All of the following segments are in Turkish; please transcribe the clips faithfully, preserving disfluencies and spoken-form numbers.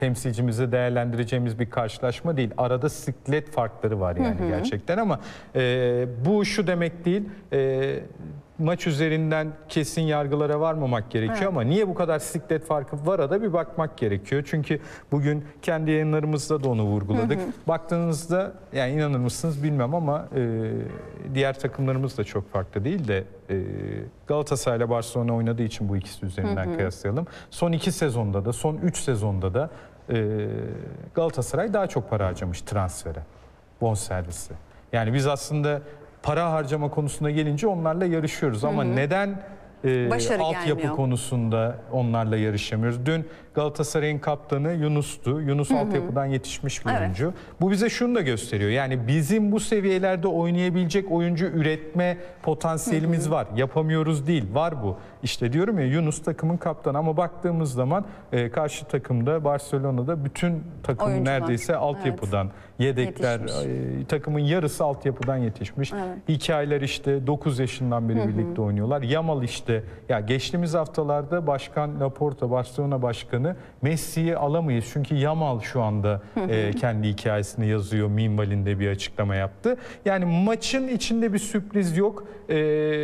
temsilcimizi değerlendireceğimiz bir karşılaşma değil. Arada siklet farkları var yani hı hı. gerçekten ama e, bu şu demek değil. E, maç üzerinden kesin yargılara varmamak gerekiyor evet. ama niye bu kadar siklet farkı var da bir bakmak gerekiyor. Çünkü bugün kendi yayınlarımızda da onu vurguladık. Hı hı. Baktığınızda yani inanır mısınız bilmem ama e, diğer takımlarımız da çok farklı değil de e, Galatasaray ile Barcelona oynadığı için bu ikisi üzerinden hı hı. kıyaslayalım. Son iki sezonda da son üç sezonda da e, Galatasaray daha çok para harcamış transfere, bonservisi. Yani biz aslında para harcama konusuna gelince onlarla yarışıyoruz ama hı hı. neden e, altyapı gelmiyor. konusunda onlarla yarışamıyoruz? Dün Galatasaray'ın kaptanı Yunus'tu. Yunus hı hı. altyapıdan yetişmiş bir evet. oyuncu. Bu bize şunu da gösteriyor. Yani bizim bu seviyelerde oynayabilecek oyuncu üretme potansiyelimiz hı hı. var. Yapamıyoruz değil. Var bu. İşte diyorum ya Yunus takımın kaptanı ama baktığımız zaman e, karşı takımda Barcelona'da bütün takım Oyuncular. neredeyse altyapıdan evet. yedekler e, takımın yarısı altyapıdan yetişmiş. Evet. Hikayeler işte dokuz yaşından beri hı hı. birlikte oynuyorlar. Yamal işte ya geçtiğimiz haftalarda Başkan Laporta, Barcelona Başkanı Messi'yi alamayız çünkü Yamal şu anda hı hı. E, kendi hikayesini yazıyor. Minvalinde bir açıklama yaptı. Yani maçın içinde bir sürpriz yok e,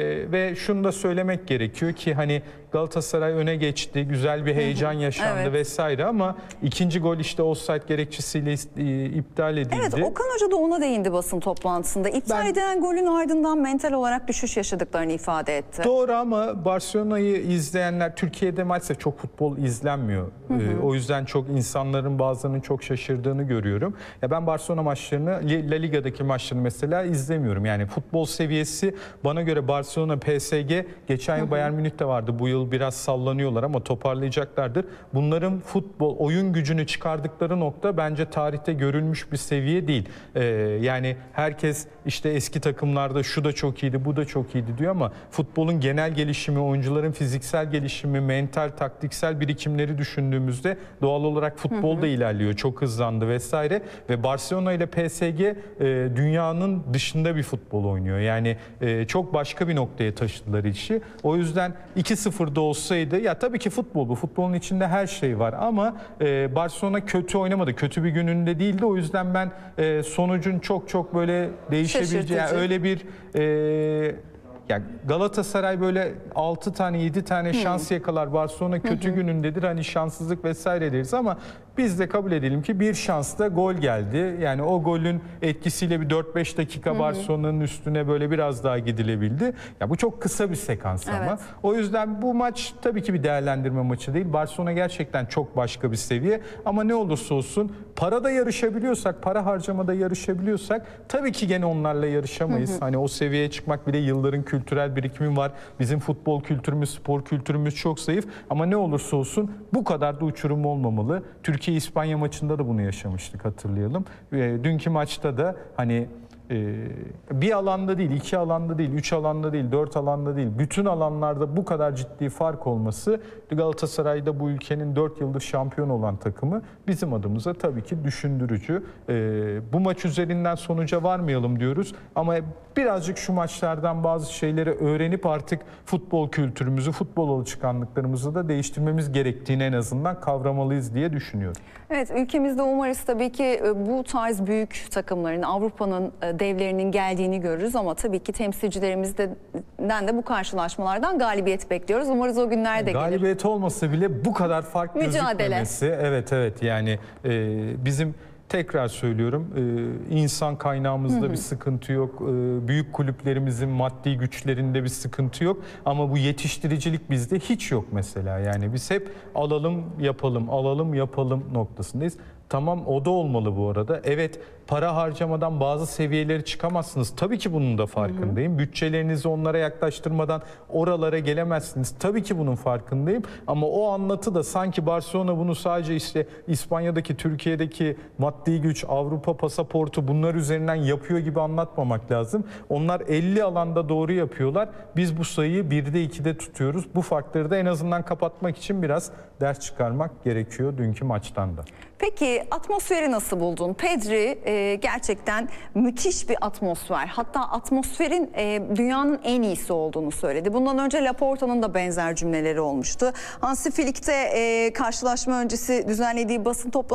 ve şunu da söylemek gerekiyor ki hani Galatasaray öne geçti, güzel bir heyecan yaşandı evet. vesaire ama ikinci gol işte offside gerekçesiyle iptal edildi. Evet, Okan Hoca da ona değindi basın toplantısında. İptal ben, edilen golün ardından mental olarak düşüş yaşadıklarını ifade etti. Doğru ama Barcelona'yı izleyenler, Türkiye'de maalesef çok futbol izlenmiyor. Hı hı. Ee, o yüzden çok insanların bazılarının çok şaşırdığını görüyorum. Ya ben Barcelona maçlarını, La Liga'daki maçlarını mesela izlemiyorum. Yani futbol seviyesi bana göre Barcelona, P S G, geçen yıl Bayern Münih'te vardı. Bu yıl biraz sallanıyorlar ama toparlayacaklardır. Bunların futbol oyun gücünü çıkardıkları nokta bence tarihte görülmüş bir seviye değil. Ee, yani herkes işte eski takımlarda şu da çok iyiydi, bu da çok iyiydi diyor ama futbolun genel gelişimi, oyuncuların fiziksel gelişimi, mental, taktiksel birikimleri düşündüğümüzde doğal olarak futbol da ilerliyor. Çok hızlandı vesaire ve Barcelona ile P S G e, dünyanın dışında bir futbol oynuyor. Yani e, çok başka bir noktaya taşıdılar işi. O yüzden iki sıfırda olsaydı ya tabii ki futbol bu. Futbolun içinde her şey var ama e, Barcelona kötü oynamadı. Kötü bir gününde değildi. O yüzden ben e, sonucun çok çok böyle değişebileceği yani öyle bir e, yani Galatasaray böyle altı tane yedi tane hmm. şans yakalar. Barcelona kötü hmm. günündedir. Hani şanssızlık vesaire deriz ama biz de kabul edelim ki bir şansta gol geldi. Yani o golün etkisiyle bir dört beş dakika hmm. Barcelona'nın üstüne böyle biraz daha gidilebildi. Ya bu çok kısa bir sekans evet. ama. O yüzden bu maç tabii ki bir değerlendirme maçı değil. Barcelona gerçekten çok başka bir seviye. Ama ne olursa olsun parada yarışabiliyorsak, para harcamada yarışabiliyorsak tabii ki gene onlarla yarışamayız. Hmm. Hani o seviyeye çıkmak bile yılların kültürel birikimi var. Bizim futbol kültürümüz, spor kültürümüz çok zayıf. Ama ne olursa olsun bu kadar da uçurum olmamalı. Türkiye-İspanya maçında da bunu yaşamıştık hatırlayalım. E, dünkü maçta da hani e, bir alanda değil, iki alanda değil, üç alanda değil, dört alanda değil. Bütün alanlarda bu kadar ciddi fark olması Galatasaray'da bu ülkenin dört yıldır şampiyon olan takımı bizim adımıza tabii ki düşündürücü. E, bu maç üzerinden sonuca varmayalım diyoruz ama birazcık şu maçlardan bazı şeyleri öğrenip artık futbol kültürümüzü, futbol alışkanlıklarımızı da değiştirmemiz gerektiğini en azından kavramalıyız diye düşünüyorum. Evet, ülkemizde umarız tabii ki bu tarz büyük takımların, Avrupa'nın devlerinin geldiğini görürüz ama tabii ki temsilcilerimizden de bu karşılaşmalardan galibiyet bekliyoruz. Umarız o günler de gelir. Galibiyet olmasa bile bu kadar fark gözükmemesi. Evet evet yani e, bizim tekrar söylüyorum e, insan kaynağımızda hı hı. bir sıkıntı yok. E, büyük kulüplerimizin maddi güçlerinde bir sıkıntı yok. Ama bu yetiştiricilik bizde hiç yok mesela. Yani biz hep alalım yapalım, alalım yapalım noktasındayız. Tamam o da olmalı bu arada. Evet para harcamadan bazı seviyeleri çıkamazsınız. Tabii ki bunun da farkındayım. Hı hı. Bütçelerinizi onlara yaklaştırmadan oralara gelemezsiniz. Tabii ki bunun farkındayım. Ama o anlatı da sanki Barcelona bunu sadece işte İspanya'daki, Türkiye'deki maddi güç, Avrupa pasaportu bunlar üzerinden yapıyor gibi anlatmamak lazım. Onlar elli alanda doğru yapıyorlar. Biz bu sayıyı birde ikide tutuyoruz. Bu farkları da en azından kapatmak için biraz ders çıkarmak gerekiyor dünkü maçtan da. Peki atmosferi nasıl buldun? Pedri e, gerçekten müthiş bir atmosfer. Hatta atmosferin e, dünyanın en iyisi olduğunu söyledi. Bundan önce Laporta'nın da benzer cümleleri olmuştu. Hansi Flick'te e, karşılaşma öncesi düzenlediği basın toplantısı